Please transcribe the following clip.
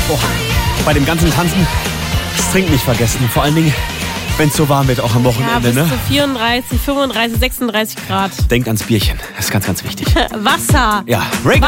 Boah, bei dem ganzen Tanzen das Trinken nicht vergessen. Vor allen Dingen, wenn es so warm wird, auch am Wochenende. Ja, bis zu 34, 35, 36 Grad. Denkt ans Bierchen. Das ist ganz, ganz wichtig. Wasser. Ja, Reggae.